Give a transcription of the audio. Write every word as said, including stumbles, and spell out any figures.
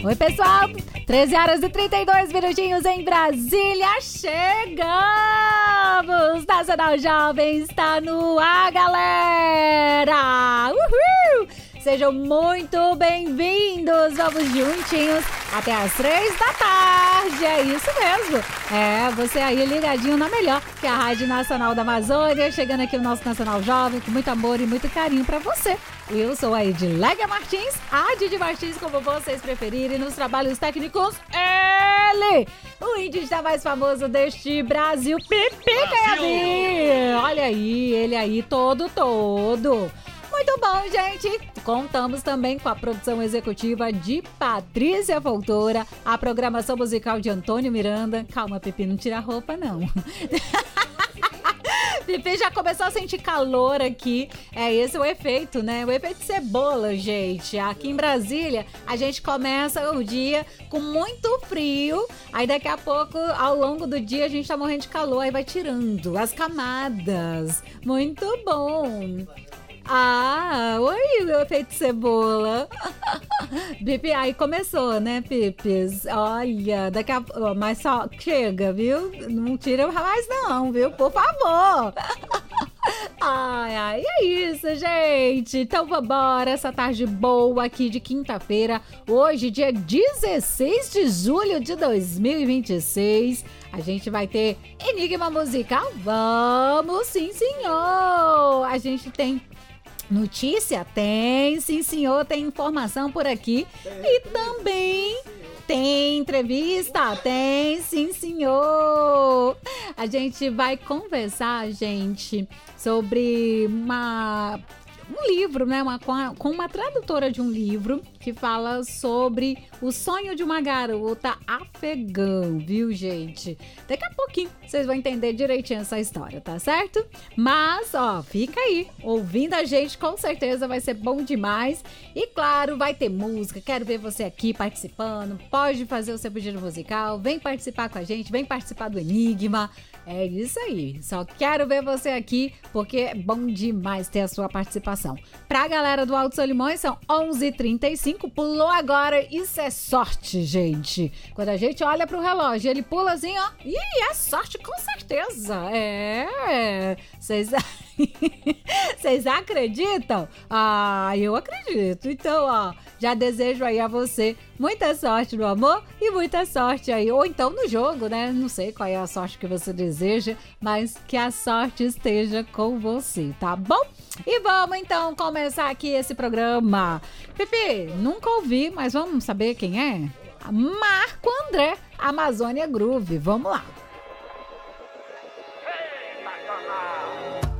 Oi, pessoal, treze horas e trinta e dois minutinhos em Brasília, chegamos! Nacional Jovem está no ar, galera! Uhul! Sejam muito bem-vindos, vamos juntinhos até as três da tarde, é isso mesmo. É, você aí ligadinho na melhor, que é a Rádio Nacional da Amazônia, chegando aqui o nosso Nacional Jovem, com muito amor e muito carinho pra você. Eu sou a Edilégia Martins, a Didi Martins, como vocês preferirem, nos trabalhos técnicos, ele, o índice mais famoso deste Brasil, Pipi Caiabi. Olha aí, ele aí todo, todo. Muito bom, gente! Contamos também com a produção executiva de Patrícia Voltora, a programação musical de Antônio Miranda. Calma, Pipi, não tira a roupa, não. Pipi já começou a sentir calor aqui. É esse o efeito, né? O efeito cebola, gente. Aqui em Brasília, a gente começa o dia com muito frio. Aí daqui a pouco, ao longo do dia, a gente tá morrendo de calor. Aí vai tirando as camadas. Muito bom. Ah, oi, meu efeito cebola. Pipi, aí começou, né, Pipis? Olha, daqui a pouco, mas só chega, viu? Não tira mais não, viu? Por favor. Ai, ai, é isso, gente. Então vambora, essa tarde boa aqui de quinta-feira, hoje, dia dezesseis de julho de dois mil e vinte e seis. A gente vai ter Enigma Musical? Vamos, sim, senhor! A gente tem notícia? Tem, sim, senhor, tem informação por aqui. E também tem entrevista? Tem, sim, senhor. A gente vai conversar, gente, sobre uma... um livro, né? Uma, com, a, com uma tradutora de um livro que fala sobre o sonho de uma garota afegã, viu, gente? Daqui a pouquinho vocês vão entender direitinho essa história, tá certo? Mas, ó, fica aí, ouvindo a gente, com certeza vai ser bom demais. E claro, vai ter música, quero ver você aqui participando, pode fazer o seu pedido musical, vem participar com a gente, vem participar do Enigma. É isso aí, só quero ver você aqui, porque é bom demais ter a sua participação. Pra galera do Alto Solimões, são onze e trinta e cinco, pulou agora, isso é sorte, gente. Quando a gente olha pro relógio, ele pula assim, ó, ih, é sorte, com certeza. É, vocês... Vocês acreditam? Ah, eu acredito. Então, ó, já desejo aí a você muita sorte no amor e muita sorte aí. Ou então no jogo, né? Não sei qual é a sorte que você deseja, mas que a sorte esteja com você, tá bom? E vamos então começar aqui esse programa. Pipi, nunca ouvi, mas vamos saber quem é? Marco André, Amazônia Groove. Vamos lá.